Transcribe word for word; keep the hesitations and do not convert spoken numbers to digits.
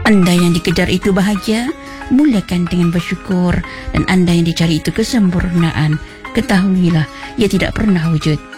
Anda yang dikejar itu bahagia, mulakan dengan bersyukur. Dan anda yang dicari itu kesempurnaan, ketahuilah ia tidak pernah wujud.